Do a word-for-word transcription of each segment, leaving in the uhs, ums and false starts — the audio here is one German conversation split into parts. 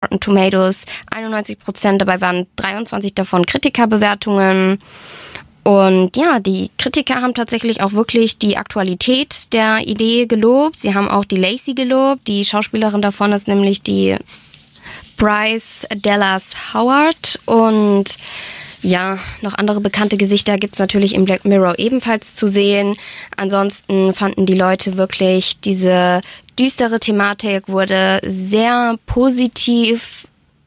Rotten Tomatoes einundneunzig Prozent, dabei waren dreiundzwanzig davon Kritikerbewertungen. Und ja, die Kritiker haben tatsächlich auch wirklich die Aktualität der Idee gelobt. Sie haben auch die Lacey gelobt. Die Schauspielerin davon ist nämlich die Bryce Dallas Howard. Und ja, noch andere bekannte Gesichter gibt's natürlich im Black Mirror ebenfalls zu sehen. Ansonsten fanden die Leute wirklich, diese düstere Thematik wurde sehr positiv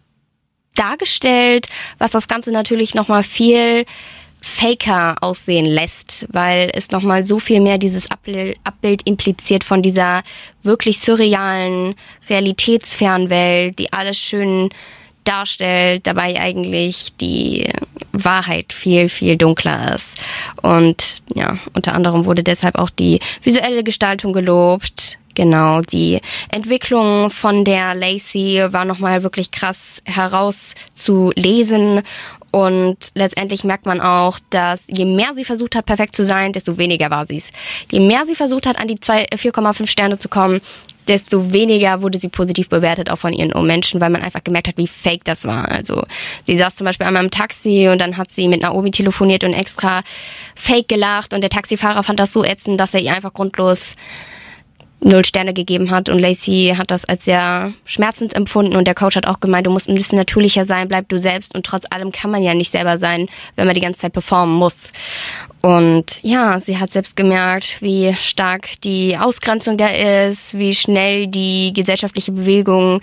dargestellt, was das Ganze natürlich nochmal viel faker aussehen lässt, weil es nochmal so viel mehr dieses Abbild impliziert von dieser wirklich surrealen, realitätsfernen Welt, die alles schön darstellt, dabei eigentlich die Wahrheit viel, viel dunkler ist. Und ja, unter anderem wurde deshalb auch die visuelle Gestaltung gelobt. Genau, die Entwicklung von der Lacey war nochmal wirklich krass herauszulesen. Und letztendlich merkt man auch, dass je mehr sie versucht hat, perfekt zu sein, desto weniger war sie's. Je mehr sie versucht hat, an die vier Komma fünf Sterne zu kommen, desto weniger wurde sie positiv bewertet, auch von ihren Menschen, weil man einfach gemerkt hat, wie fake das war. Also sie saß zum Beispiel einmal im Taxi und dann hat sie mit Naomi telefoniert und extra fake gelacht und der Taxifahrer fand das so ätzend, dass er ihr einfach grundlos null Sterne gegeben hat und Lacey hat das als sehr schmerzend empfunden und der Coach hat auch gemeint, du musst ein bisschen natürlicher sein, bleib du selbst und trotz allem kann man ja nicht selber sein, wenn man die ganze Zeit performen muss. Und ja, sie hat selbst gemerkt, wie stark die Ausgrenzung da ist, wie schnell die gesellschaftliche Bewegung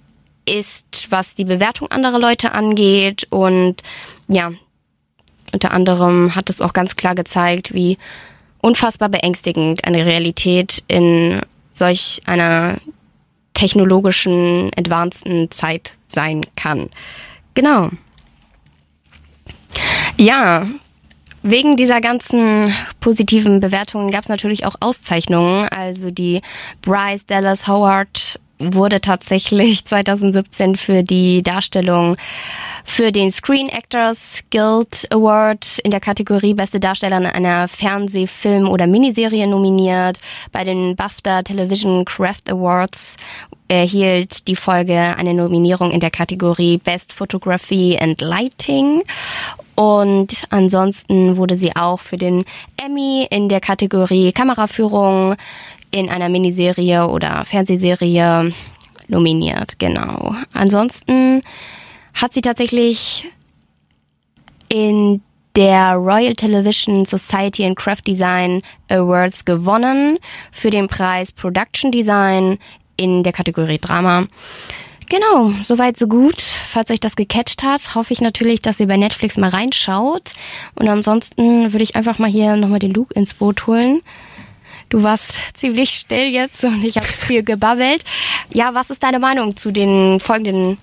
ist, was die Bewertung anderer Leute angeht und ja, unter anderem hat es auch ganz klar gezeigt, wie unfassbar beängstigend eine Realität in solch einer technologischen, advanceden Zeit sein kann. Genau. Ja, wegen dieser ganzen positiven Bewertungen gab es natürlich auch Auszeichnungen. Also die Bryce Dallas Howard wurde tatsächlich zwanzig siebzehn für die Darstellung für den Screen Actors Guild Award in der Kategorie Beste Darsteller in einer Fernseh-, Film- oder Miniserie nominiert. Bei den BAFTA Television Craft Awards erhielt die Folge eine Nominierung in der Kategorie Best Photography and Lighting. Und ansonsten wurde sie auch für den Emmy in der Kategorie Kameraführung in einer Miniserie oder Fernsehserie nominiert. Genau. Ansonsten hat sie tatsächlich in der Royal Television Society and Craft Design Awards gewonnen für den Preis Production Design in der Kategorie Drama. Genau, soweit so gut. Falls euch das gecatcht hat, hoffe ich natürlich, dass ihr bei Netflix mal reinschaut. Und ansonsten würde ich einfach mal hier nochmal den Luke ins Boot holen. Du warst ziemlich still jetzt und ich habe viel gebabbelt. Ja, was ist deine Meinung zu den folgenden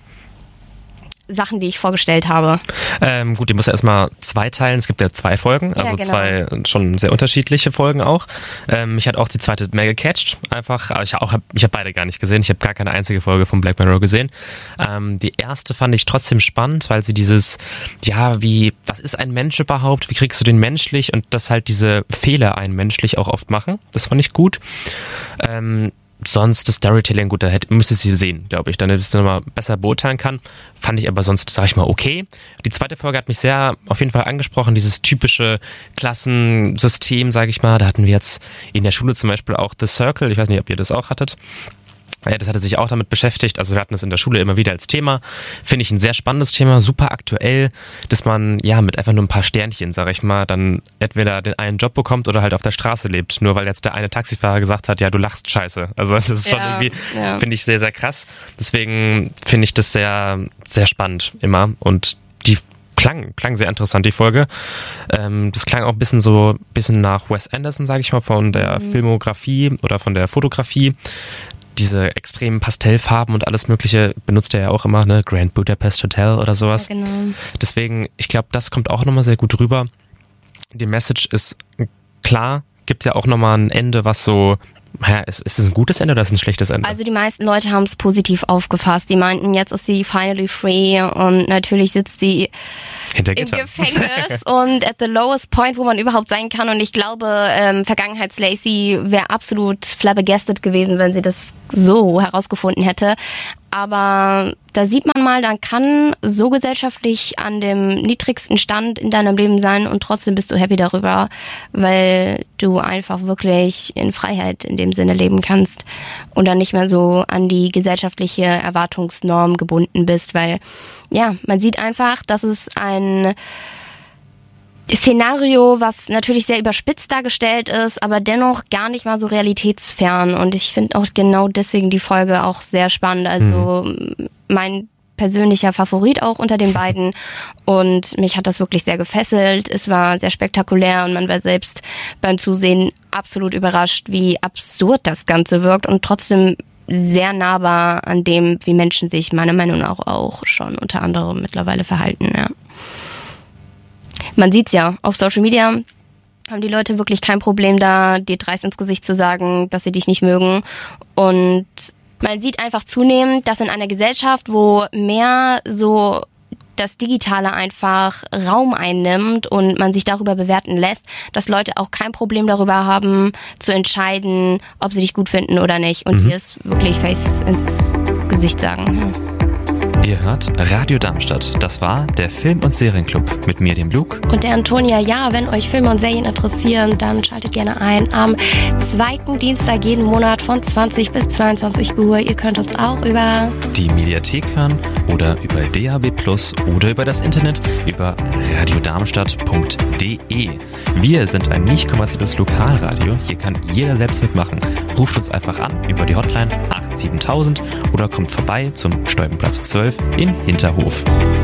Sachen, die ich vorgestellt habe? Ähm, gut, die muss erstmal zweiteilen. Es gibt ja zwei Folgen, also ja, genau. zwei schon sehr unterschiedliche Folgen auch. Ähm, mich hat auch die zweite mehr gecatcht, einfach. Aber ich habe ich hab beide gar nicht gesehen. Ich habe gar keine einzige Folge von Black Mirror gesehen. Ähm, die erste fand ich trotzdem spannend, weil sie dieses, ja, wie, was ist ein Mensch überhaupt? Wie kriegst du den menschlich? Und dass halt diese Fehler einen menschlich auch oft machen. Das fand ich gut. Ähm, Sonst das Storytelling, gut, da hätte, müsste sie sehen, glaube ich, damit ich es nochmal besser beurteilen kann. Fand ich aber sonst, sage ich mal, okay. Die zweite Folge hat mich sehr auf jeden Fall angesprochen, dieses typische Klassensystem, sage ich mal. Da hatten wir jetzt in der Schule zum Beispiel auch The Circle, ich weiß nicht, ob ihr das auch hattet. Ja, das hatte sich auch damit beschäftigt, also wir hatten das in der Schule immer wieder als Thema. Finde ich ein sehr spannendes Thema, super aktuell, dass man ja mit einfach nur ein paar Sternchen, sag ich mal, dann entweder den einen Job bekommt oder halt auf der Straße lebt, nur weil jetzt der eine Taxifahrer gesagt hat, ja, du lachst scheiße. Also das ist schon ja, irgendwie, ja. finde ich sehr, sehr krass. Deswegen finde ich das sehr, sehr spannend immer und die Klang, klang sehr interessant, die Folge. Ähm, das klang auch ein bisschen so, bisschen nach Wes Anderson, sage ich mal, von der mhm. Filmografie oder von der Fotografie. Diese extremen Pastellfarben und alles Mögliche benutzt er ja auch immer, ne? Grand Budapest Hotel oder sowas. Ja, genau. Deswegen, ich glaube, das kommt auch nochmal sehr gut rüber. Die Message ist klar, gibt ja auch nochmal ein Ende, was so, ja, ist, ist es ein gutes Ende oder ist es ein schlechtes Ende? Also die meisten Leute haben es positiv aufgefasst. Die meinten, jetzt ist sie finally free und natürlich sitzt sie Hinter im Gefängnis und at the lowest point, wo man überhaupt sein kann. Und ich glaube, ähm, Vergangenheits-Lacey wäre absolut flabbergasted gewesen, wenn sie das so herausgefunden hätte. Aber da sieht man mal, dann kann so gesellschaftlich an dem niedrigsten Stand in deinem Leben sein und trotzdem bist du happy darüber, weil du einfach wirklich in Freiheit in dem Sinne leben kannst und dann nicht mehr so an die gesellschaftliche Erwartungsnorm gebunden bist, weil ja, man sieht einfach, dass es ein Szenario, was natürlich sehr überspitzt dargestellt ist, aber dennoch gar nicht mal so realitätsfern. Und ich finde auch genau deswegen die Folge auch sehr spannend. Also mhm. mein persönlicher Favorit auch unter den beiden. Und mich hat das wirklich sehr gefesselt. Es war sehr spektakulär und man war selbst beim Zusehen absolut überrascht, wie absurd das Ganze wirkt und trotzdem sehr nahbar an dem, wie Menschen sich meiner Meinung nach auch schon unter anderem mittlerweile verhalten, ja. Man sieht's ja, auf Social Media haben die Leute wirklich kein Problem da, dir dreist ins Gesicht zu sagen, dass sie dich nicht mögen. Und man sieht einfach zunehmend, dass in einer Gesellschaft, wo mehr so das Digitale einfach Raum einnimmt und man sich darüber bewerten lässt, dass Leute auch kein Problem darüber haben, zu entscheiden, ob sie dich gut finden oder nicht. Und mhm. dir es wirklich face ins Gesicht sagen, ja. Ihr hört Radio Darmstadt. Das war der Film- und Serienclub mit mir, dem Luke. Und der Antonia. Ja, wenn euch Filme und Serien interessieren, dann schaltet gerne ein am zweiten Dienstag jeden Monat von zwanzig bis zweiundzwanzig Uhr. Ihr könnt uns auch über die Mediathek hören oder über D A B plus oder über das Internet über radiodarmstadt punkt de. Wir sind ein nicht kommerzielles Lokalradio. Hier kann jeder selbst mitmachen. Ruft uns einfach an über die Hotline acht sieben null null null oder kommt vorbei zum Stolpenplatz zwölf im Hinterhof.